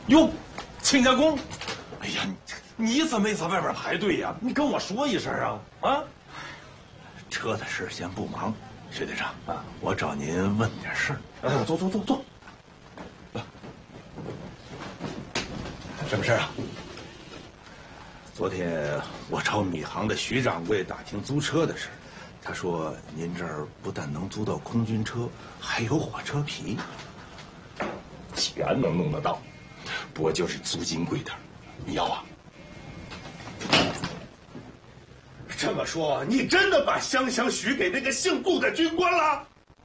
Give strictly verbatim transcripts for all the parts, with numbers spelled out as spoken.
哟，亲家公，哎呀，你你怎么没在外边排队呀？你跟我说一声啊！啊， 车的事先不忙，薛队长啊，我找您问点事儿。 哎，坐坐坐坐。 什么事儿啊？昨天我找米行的徐掌柜打听租车的事，他说您这儿不但能租到空军车，还有火车皮， 全能弄得到，不过就是租金贵点。你要啊？ 这么说，你真的把香香许给那个姓顾的军官了？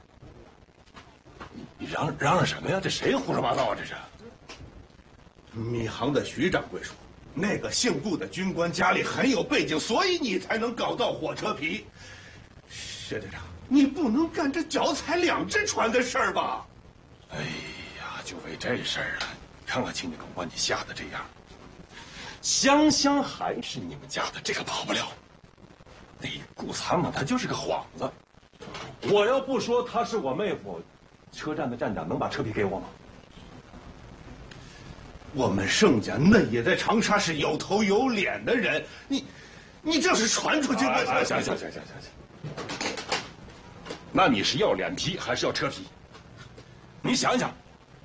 你嚷嚷嚷什么呀？这谁胡说八道啊？这是。 米行的徐掌柜说，那个姓顾的军官家里很有背景，所以你才能搞到火车皮。薛队长，你不能干这脚踩两只船的事儿吧？ 哎呀，就为这事儿啊！看看亲家公把你吓得这样。香香还是你们家的，这个跑不了。那顾参嘛，他就是个幌子。我要不说他是我妹夫，车站的站长能把车皮给我吗？ 我们盛家那也在长沙是有头有脸的人，你，你这是传出去的。 行行行行行行。那你是要脸皮还是要车皮？你想想。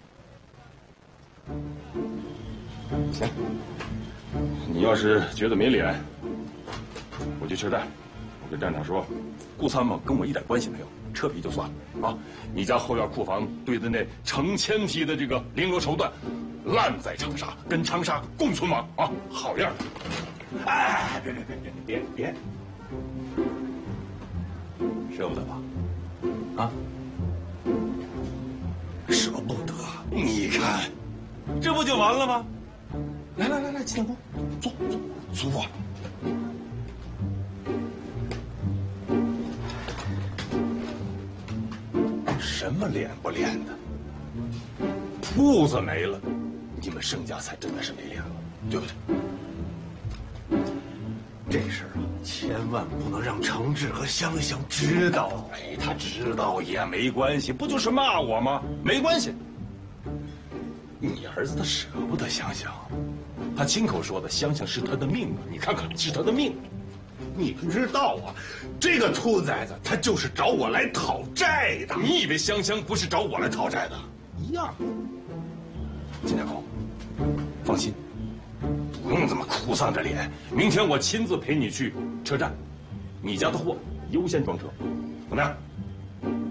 行，你要是觉得没脸，我去车站，我跟站长说，顾参谋跟我一点关系没有，车皮就算了啊。你家后院库房堆的那成千匹的这个绫罗绸缎。烂在长沙，跟长沙共存亡啊！好样的！ 哎，别别别别别别， 舍不得吧？啊， 舍不得。 你看，这不就完了吗？来来来来，亲家公，坐坐，租啊！什么脸不脸的？铺子没了。你们盛家才真的是没脸了，对不对？ 这事儿啊，千万不能让程志和香香知道。 哎，他知道也没关系，不就是骂我吗？没关系。你儿子他舍不得香香，他亲口说的，香香是他的命啊！你看看，是他的命。 你不知道啊，这个兔崽子他就是找我来讨债的。 你以为香香不是找我来讨债的？一样。金家公，放心，不用这么哭丧着脸。明天我亲自陪你去车站，你家的货优先装车，怎么样？